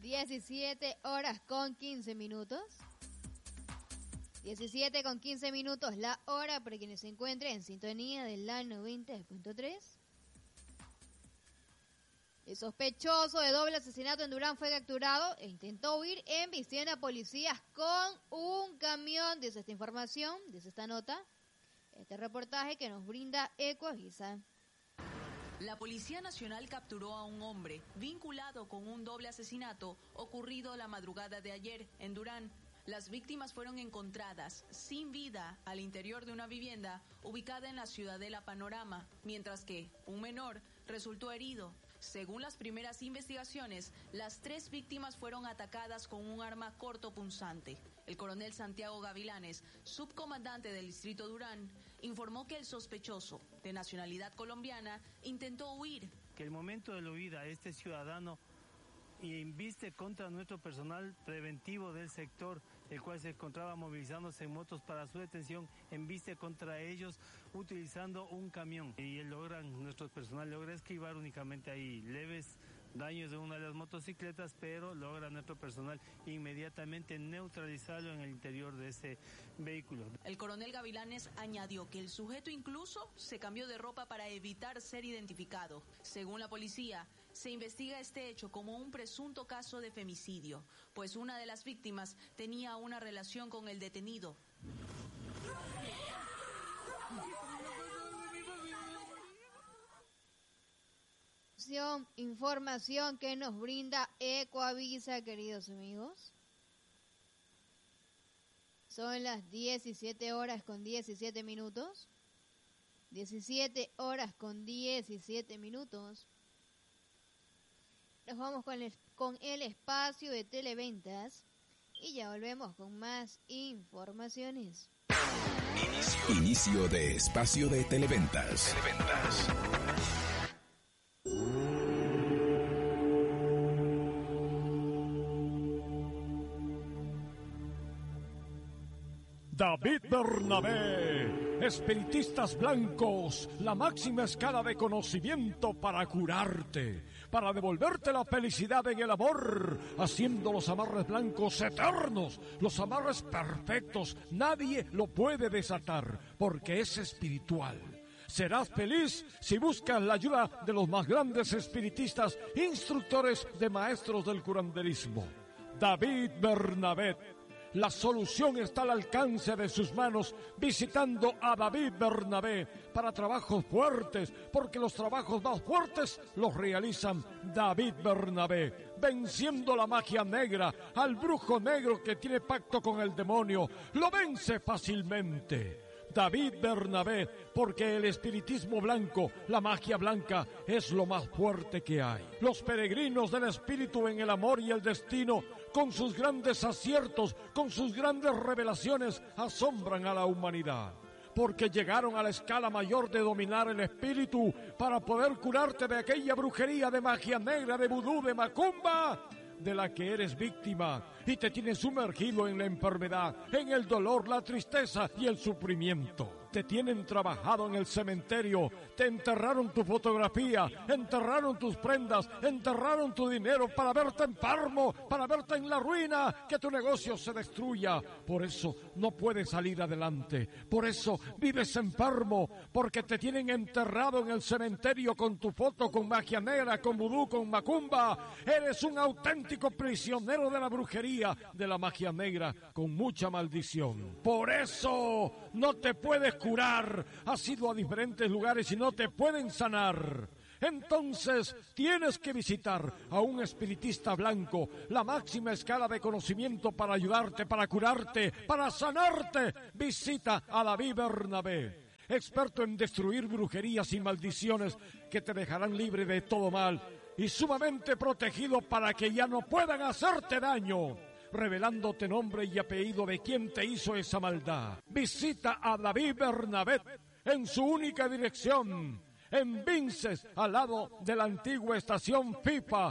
17 horas con 15 minutos. 17 con 15 minutos la hora para quienes se encuentren en sintonía de la 90.3. El sospechoso de doble asesinato en Durán fue capturado e intentó huir embistiendo a policías con un camión. Dice esta información, dice esta nota, este reportaje que nos brinda Ecoavisa. La Policía Nacional capturó a un hombre vinculado con un doble asesinato ocurrido la madrugada de ayer en Durán. Las víctimas fueron encontradas sin vida al interior de una vivienda ubicada en la Ciudadela Panorama, mientras que un menor resultó herido. Según las primeras investigaciones, las 3 víctimas fueron atacadas con un arma cortopunzante. El coronel Santiago Gavilanes, subcomandante del distrito Durán, informó que el sospechoso, de nacionalidad colombiana, intentó huir. Que el momento de la huida, este ciudadano embiste contra nuestro personal preventivo del sector, el cual se encontraba movilizándose en motos para su detención, embiste contra ellos utilizando un camión. Y nuestro personal logra esquivar únicamente ahí leves daños de una de las motocicletas, pero logra nuestro personal inmediatamente neutralizarlo en el interior de ese vehículo. El coronel Gavilanes añadió que el sujeto incluso se cambió de ropa para evitar ser identificado. Según la policía, se investiga este hecho como un presunto caso de femicidio, pues una de las víctimas tenía una relación con el detenido. Información que nos brinda Ecoavisa, queridos amigos. Son las 17 horas con 17 minutos. 17 horas con 17 minutos. Nos vamos con el espacio de televentas y ya volvemos con más informaciones. Inicio de espacio de televentas. David Bernabé, espiritistas blancos, la máxima escala de conocimiento para curarte, para devolverte la felicidad en el amor, haciendo los amarres blancos eternos, los amarres perfectos. Nadie lo puede desatar porque es espiritual. Serás feliz si buscas la ayuda de los más grandes espiritistas, instructores de maestros del curanderismo. David Bernabé. La solución está al alcance de sus manos visitando a David Bernabé para trabajos fuertes, porque los trabajos más fuertes los realizan David Bernabé, venciendo la magia negra, al brujo negro que tiene pacto con el demonio, lo vence fácilmente. David Bernabé, porque el espiritismo blanco, la magia blanca, es lo más fuerte que hay. Los peregrinos del espíritu en el amor y el destino, con sus grandes aciertos, con sus grandes revelaciones, asombran a la humanidad. Porque llegaron a la escala mayor de dominar el espíritu para poder curarte de aquella brujería de magia negra, de vudú, de macumba, de la que eres víctima y te tienes sumergido en la enfermedad, en el dolor, la tristeza y el sufrimiento. Te tienen trabajado en el cementerio, te enterraron tu fotografía, enterraron tus prendas, enterraron tu dinero para verte enfermo, para verte en la ruina, que tu negocio se destruya. Por eso no puedes salir adelante, por eso vives enfermo, porque te tienen enterrado en el cementerio con tu foto, con magia negra, con vudú, con macumba. Eres un auténtico prisionero de la brujería, de la magia negra, con mucha maldición. Por eso no te puedes curar. Has ido a diferentes lugares y no te pueden sanar. Entonces tienes que visitar a un espiritista blanco, la máxima escala de conocimiento para ayudarte, para curarte, para sanarte. Visita a David Bernabé, experto en destruir brujerías y maldiciones que te dejarán libre de todo mal y sumamente protegido para que ya no puedan hacerte daño, revelándote nombre y apellido de quien te hizo esa maldad. Visita a David Bernabé en su única dirección, en Vinces, al lado de la antigua estación FIFA.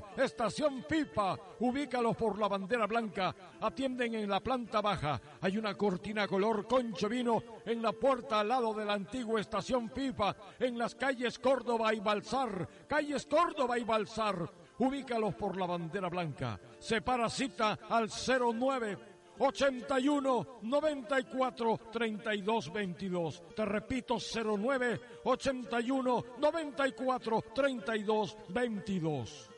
Ubícalos por la bandera blanca. Atienden en la planta baja. Hay una cortina color concho vino en la puerta al lado de la antigua estación FIFA, en las calles Córdoba y Balsar. Ubícalos por la bandera blanca. Separa cita al 09 81 94 32 22. Te repito, 09 81 94 32 22.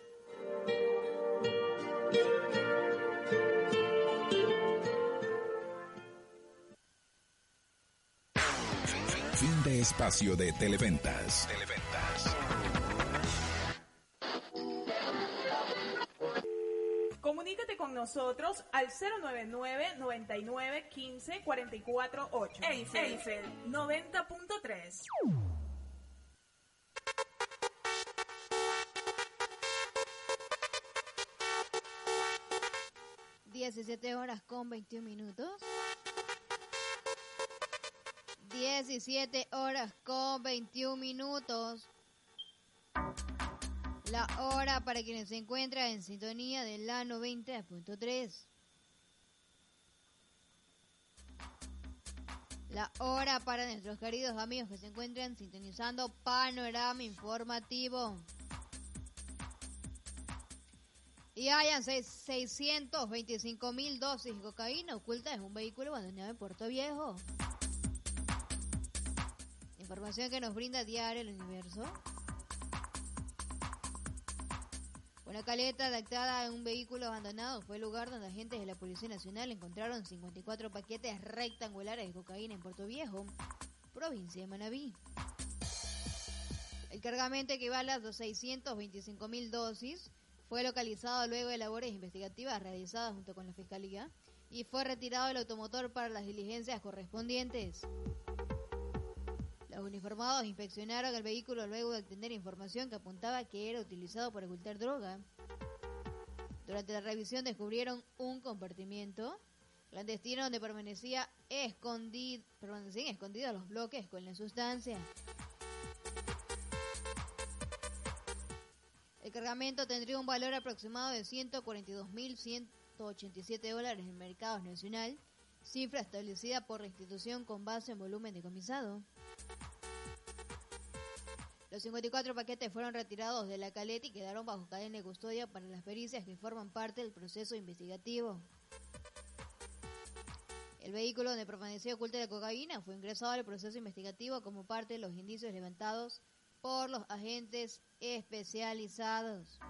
Fin de espacio de Televentas. Comunícate con nosotros al 099-9915-448. Eiffel 90.3. Horas con 21 minutos. 17 horas con 21 minutos. La hora para quienes se encuentran en sintonía de la 90.3. La hora para nuestros queridos amigos que se encuentran sintonizando Panorama Informativo. Y hayan 625.000 dosis de cocaína ocultas en un vehículo abandonado en Puerto Viejo. Información que nos brinda Diario El Universo. Una caleta adaptada en un vehículo abandonado fue el lugar donde agentes de la Policía Nacional encontraron 54 paquetes rectangulares de cocaína en Puerto Viejo, provincia de Manabí. El cargamento equivale a 625.000 dosis. Fue localizado luego de labores investigativas realizadas junto con la Fiscalía y fue retirado del automotor para las diligencias correspondientes. Los uniformados inspeccionaron el vehículo luego de obtener información que apuntaba que era utilizado para ocultar droga. Durante la revisión descubrieron un compartimiento clandestino donde permanecían escondidos los bloques con la sustancia. El cargamento tendría un valor aproximado de $142.187 en el mercado nacional, cifra establecida por la institución con base en volumen decomisado. Los 54 paquetes fueron retirados de la caleta y quedaron bajo cadena de custodia para las pericias que forman parte del proceso investigativo. El vehículo donde permanecía oculta la cocaína fue ingresado al proceso investigativo como parte de los indicios levantados por los agentes especializados.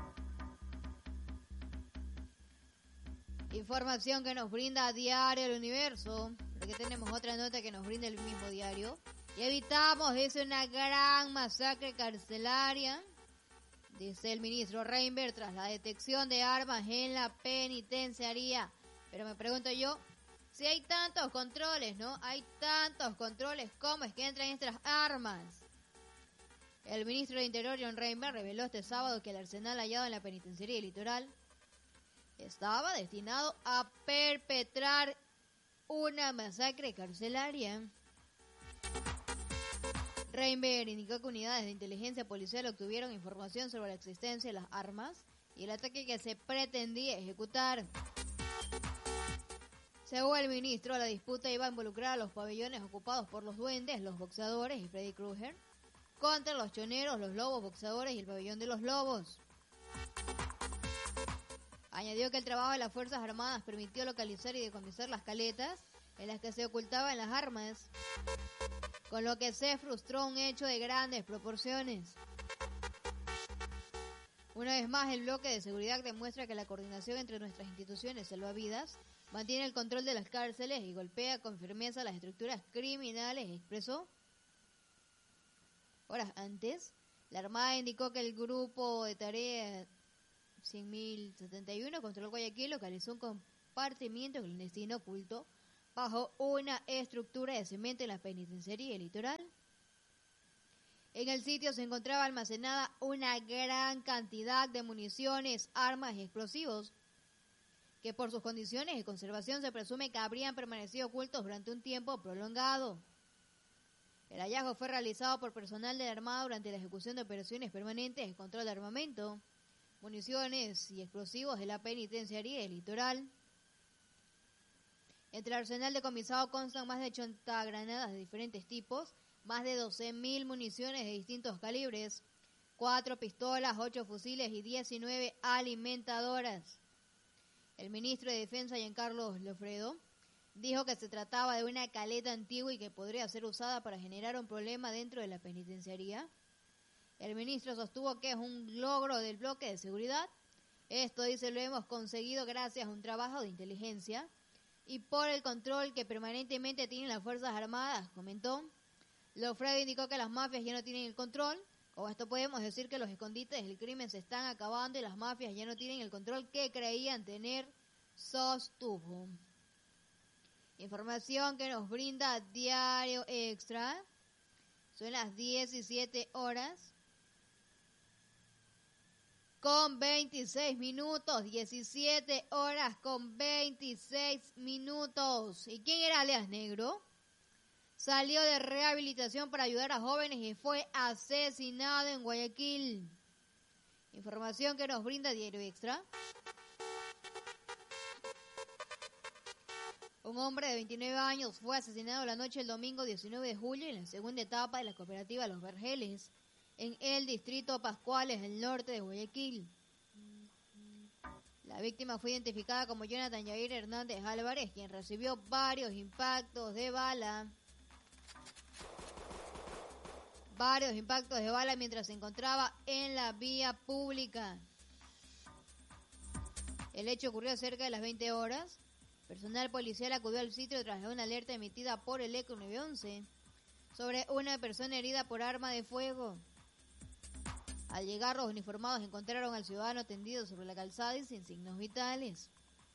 Información que nos brinda Diario El Universo, porque tenemos otra nota que nos brinda el mismo diario. Y evitamos, dice, una gran masacre carcelaria, dice el ministro Reinberg, tras la detección de armas en la penitenciaría. Pero me pregunto yo, si hay tantos controles, ¿no? Hay tantos controles, ¿cómo es que entran estas armas? El ministro de Interior, John Reinberg, reveló este sábado que el arsenal hallado en la penitenciaría del Litoral estaba destinado a perpetrar una masacre carcelaria. Reinberg indicó que unidades de inteligencia policial obtuvieron información sobre la existencia de las armas y el ataque que se pretendía ejecutar. Según el ministro, la disputa iba a involucrar a los pabellones ocupados por los duendes, los boxeadores y Freddy Krueger, contra los choneros, los lobos boxeadores y el pabellón de los lobos. Añadió que el trabajo de las Fuerzas Armadas permitió localizar y decomisar las caletas en las que se ocultaban las armas, con lo que se frustró un hecho de grandes proporciones. Una vez más, el bloque de seguridad demuestra que la coordinación entre nuestras instituciones salvavidas mantiene el control de las cárceles y golpea con firmeza las estructuras criminales, expresó. Horas antes, la Armada indicó que el grupo de tarea 100.071 controló Guayaquil, localizó un compartimiento clandestino oculto bajo una estructura de cemento en la penitenciaría del Litoral. En el sitio se encontraba almacenada una gran cantidad de municiones, armas y explosivos, que por sus condiciones de conservación se presume que habrían permanecido ocultos durante un tiempo prolongado. El hallazgo fue realizado por personal de la Armada durante la ejecución de operaciones permanentes de control de armamento, municiones y explosivos de la penitenciaría del Litoral. Entre el arsenal decomisado constan más de 80 granadas de diferentes tipos, más de 12.000 municiones de distintos calibres, 4 pistolas, 8 fusiles y 19 alimentadoras. El ministro de Defensa, Giancarlo Lofredo, dijo que se trataba de una caleta antigua y que podría ser usada para generar un problema dentro de la penitenciaría. El ministro sostuvo que es un logro del bloque de seguridad. Esto, dice, lo hemos conseguido gracias a un trabajo de inteligencia y por el control que permanentemente tienen las Fuerzas Armadas, comentó. Lofredo indicó que las mafias ya no tienen el control. Con esto podemos decir que los escondites del crimen se están acabando y las mafias ya no tienen el control que creían tener, sostuvo. Información que nos brinda Diario Extra. Son las 17 horas con 26 minutos. 17 horas con 26 minutos. ¿Y quién era alias Negro? Salió de rehabilitación para ayudar a jóvenes y fue asesinado en Guayaquil. Información que nos brinda Diario Extra. Un hombre de 29 años fue asesinado la noche del domingo 19 de julio en la segunda etapa de la cooperativa Los Vergeles, en el distrito Pascuales, del norte de Guayaquil. La víctima fue identificada como Jonathan Yair Hernández Álvarez, quien recibió varios impactos de bala. Mientras se encontraba en la vía pública. El hecho ocurrió cerca de las 20 horas. Personal policial acudió al sitio tras una alerta emitida por el ECO 911 sobre una persona herida por arma de fuego. Al llegar, los uniformados encontraron al ciudadano tendido sobre la calzada y sin signos vitales.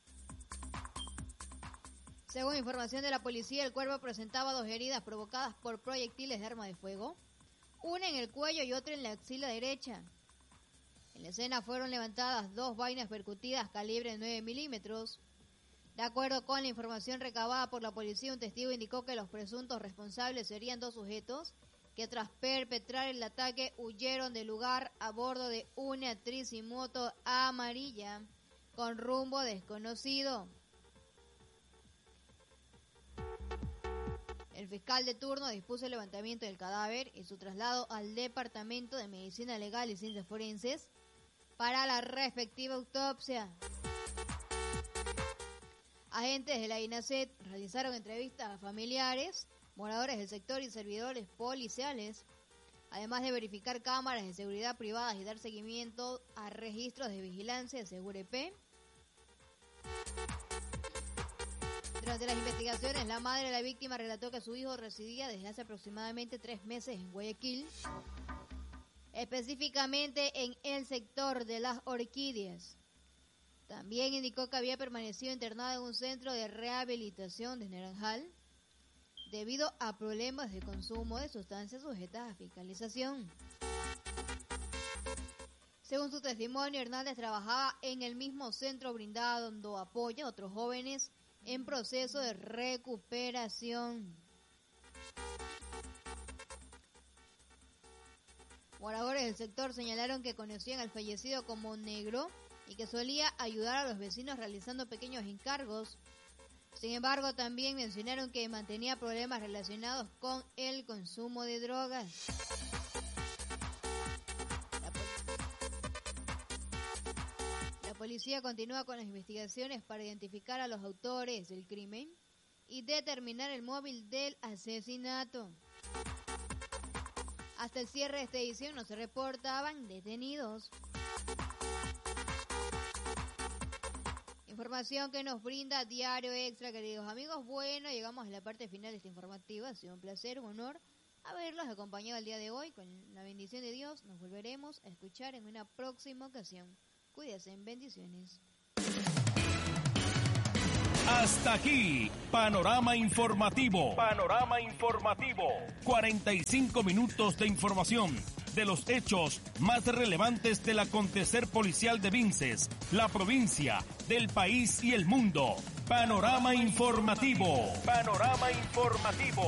Según información de la policía, el cuerpo presentaba 2 heridas provocadas por proyectiles de arma de fuego, una en el cuello y otra en la axila derecha. En la escena fueron levantadas 2 vainas percutidas calibre 9 milímetros. De acuerdo con la información recabada por la policía, un testigo indicó que los presuntos responsables serían 2 sujetos que tras perpetrar el ataque huyeron del lugar a bordo de una tricimoto amarilla con rumbo desconocido. El fiscal de turno dispuso el levantamiento del cadáver y su traslado al Departamento de Medicina Legal y Ciencias Forenses para la respectiva autopsia. Agentes de la INACET realizaron entrevistas a familiares, moradores del sector y servidores policiales, además de verificar cámaras de seguridad privadas y dar seguimiento a registros de vigilancia de Segurep. Durante las investigaciones, la madre de la víctima relató que su hijo residía desde hace aproximadamente 3 meses en Guayaquil, específicamente en el sector de las Orquídeas. También indicó que había permanecido internado en un centro de rehabilitación de Naranjal debido a problemas de consumo de sustancias sujetas a fiscalización. Según su testimonio, Hernández trabajaba en el mismo centro brindando apoyo a otros jóvenes en proceso de recuperación. Moradores del sector señalaron que conocían al fallecido como Negro y que solía ayudar a los vecinos realizando pequeños encargos. Sin embargo, también mencionaron que mantenía problemas relacionados con el consumo de drogas. La policía continúa con las investigaciones para identificar a los autores del crimen y determinar el móvil del asesinato. Hasta el cierre de esta edición no se reportaban detenidos. Información que nos brinda Diario Extra, queridos amigos. Bueno, llegamos a la parte final de esta informativa. Ha sido un placer, un honor haberlos acompañado el día de hoy. Con la bendición de Dios nos volveremos a escuchar en una próxima ocasión. Cuídense, bendiciones. Hasta aquí, Panorama Informativo. Panorama Informativo. 45 minutos de información de los hechos más relevantes del acontecer policial de Vinces, la provincia, del país y el mundo. Panorama Informativo. Panorama Informativo.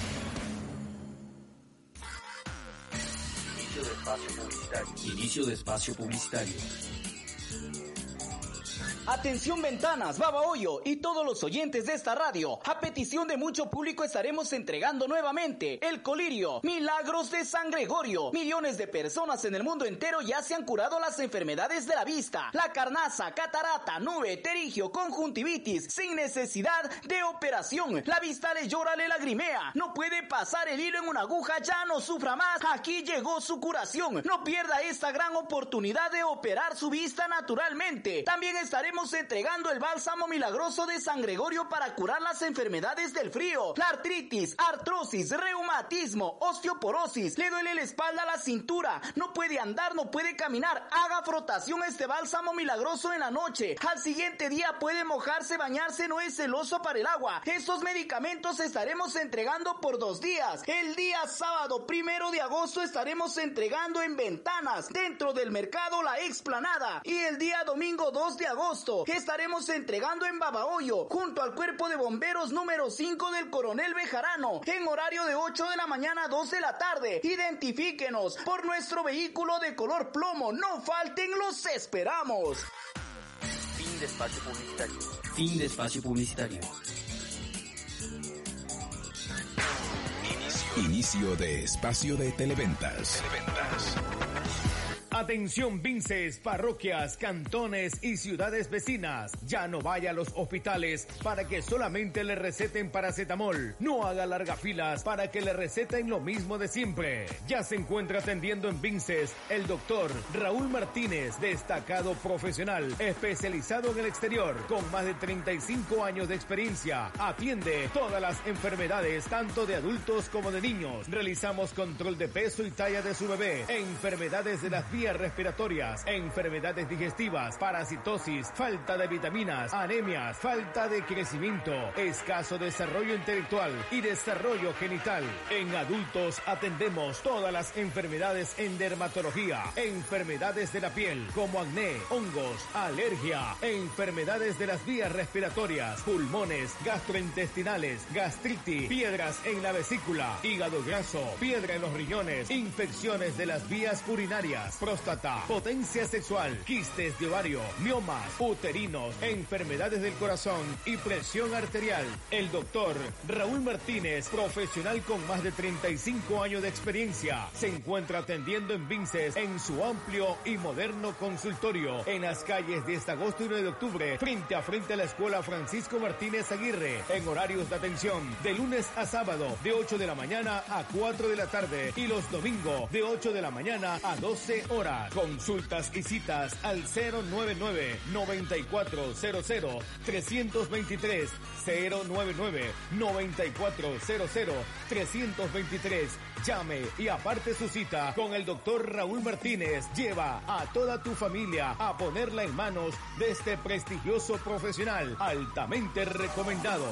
Inicio de espacio publicitario. Inicio de espacio publicitario. Atención Ventanas, Babahoyo y todos los oyentes de esta radio. A petición de mucho público estaremos entregando nuevamente el colirio, Milagros de San Gregorio. Millones de personas en el mundo entero ya se han curado las enfermedades de la vista, la carnaza, catarata, nube, terigio, conjuntivitis, sin necesidad de operación. La vista le llora, le lagrimea, no puede pasar el hilo en una aguja, ya no sufra más. Aquí llegó su curación. No pierda esta gran oportunidad de operar su vista naturalmente. También estaremos entregando el bálsamo milagroso de San Gregorio para curar las enfermedades del frío, la artritis, artrosis, reumatismo, osteoporosis. Le duele la espalda, la cintura, no puede andar, no puede caminar. Haga frotación este bálsamo milagroso en la noche. Al siguiente día puede mojarse, bañarse, no es celoso para el agua. Estos medicamentos estaremos entregando por 2 días. El día sábado 1 de agosto estaremos entregando en Ventanas, dentro del mercado La Explanada. Y el día domingo 2 de agosto estaremos entregando en Babahoyo, junto al cuerpo de bomberos número 5 del Coronel Bejarano, en horario de 8 de la mañana a 2 de la tarde. Identifíquenos por nuestro vehículo de color plomo. No falten, los esperamos. Fin de espacio publicitario. Fin de espacio publicitario. Inicio de espacio de televentas. Atención Vinces, parroquias, cantones y ciudades vecinas. Ya no vaya a los hospitales para que solamente le receten paracetamol. No haga largas filas para que le receten lo mismo de siempre. Ya se encuentra atendiendo en Vinces el doctor Raúl Martínez, destacado profesional, especializado en el exterior, con más de 35 años de experiencia. Atiende todas las enfermedades, tanto de adultos como de niños. Realizamos control de peso y talla de su bebé, enfermedades de las vías respiratorias, enfermedades digestivas, parasitosis, falta de vitaminas, anemias, falta de crecimiento, escaso desarrollo intelectual y desarrollo genital. En adultos atendemos todas las enfermedades en dermatología, enfermedades de la piel como acné, hongos, alergia, enfermedades de las vías respiratorias, pulmones, gastrointestinales, gastritis, piedras en la vesícula, hígado graso, piedra en los riñones, infecciones de las vías urinarias, próstata, potencia sexual, quistes de ovario, miomas, uterinos, enfermedades del corazón y presión arterial. El doctor Raúl Martínez, profesional con más de 35 años de experiencia, se encuentra atendiendo en Vinces en su amplio y moderno consultorio en las calles 10 de agosto y 9 de octubre, frente a la Escuela Francisco Martínez Aguirre, en horarios de atención de lunes a sábado de 8 de la mañana a 4 de la tarde y los domingos de 8 de la mañana a 12 horas. Consultas y citas al 099-9400-323, 099-9400-323. Llame y aparte su cita con el doctor Raúl Martínez. Lleva a toda tu familia a ponerla en manos de este prestigioso profesional altamente recomendado.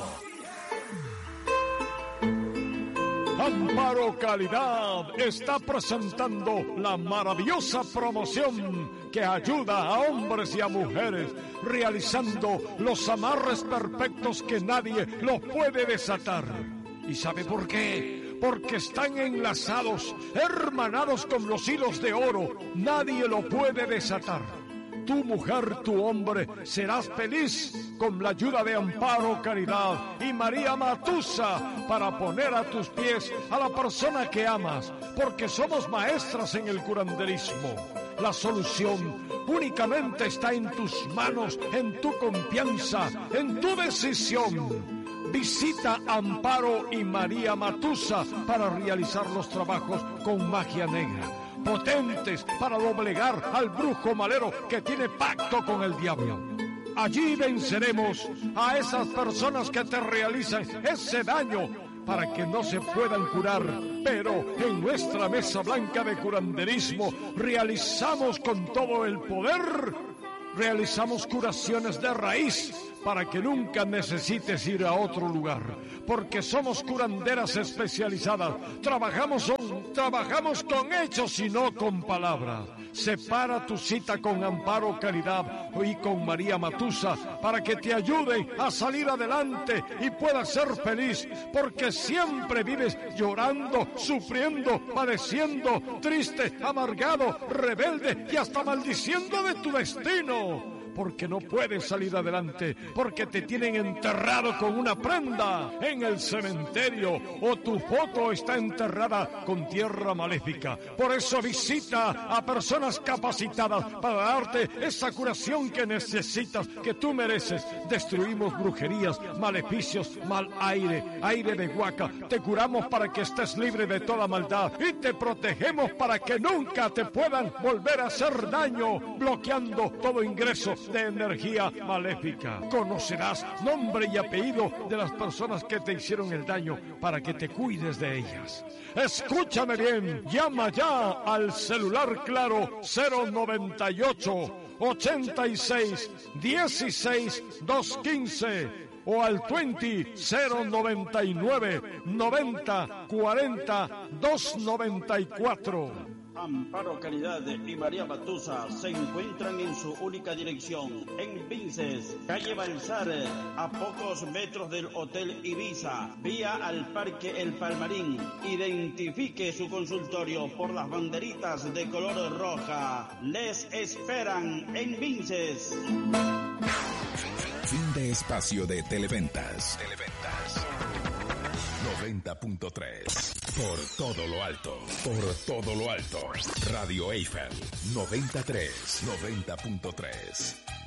Amparo Calidad está presentando la maravillosa promoción que ayuda a hombres y a mujeres realizando los amarres perfectos que nadie los puede desatar. ¿Y sabe por qué? Porque están enlazados, hermanados con los hilos de oro. Nadie lo puede desatar. Tu mujer, tu hombre, serás feliz con la ayuda de Amparo Caridad y María Matusa para poner a tus pies a la persona que amas, porque somos maestras en el curanderismo. La solución únicamente está en tus manos, en tu confianza, en tu decisión. Visita Amparo y María Matusa para realizar los trabajos con magia negra, potentes para doblegar al brujo malero que tiene pacto con el diablo. Allí venceremos a esas personas que te realizan ese daño para que no se puedan curar. Pero en nuestra mesa blanca de curanderismo realizamos con todo el poder, realizamos curaciones de raíz para que nunca necesites ir a otro lugar, porque somos curanderas especializadas. Trabajamos con hechos y no con palabras. Separa tu cita con Amparo Caridad y con María Matusa para que te ayuden a salir adelante y puedas ser feliz, porque siempre vives llorando, sufriendo, padeciendo, triste, amargado, rebelde y hasta maldiciendo de tu destino. porque no puedes salir adelante, porque te tienen enterrado con una prenda en el cementerio o tu foto está enterrada con tierra maléfica. Por eso visita a personas capacitadas para darte esa curación que necesitas, que tú mereces. Destruimos brujerías, maleficios, mal aire, aire de huaca. Te curamos para que estés libre de toda maldad y te protegemos para que nunca te puedan volver a hacer daño, bloqueando todo ingreso de energía maléfica. Conocerás nombre y apellido de las personas que te hicieron el daño para que te cuides de ellas. Escúchame bien, llama ya al celular claro 098 86 16 215 o al 099 90 40 294. Amparo Caridad y María Batusa se encuentran en su única dirección, en Vinces, calle Balsar, a pocos metros del Hotel Ibiza, vía al Parque El Palmarín. Identifique su consultorio por las banderitas de color roja. Les esperan en Vinces. Fin de espacio de Televentas. 90.3. Por todo lo alto. Por todo lo alto. Radio Eiffel 93. 90.3.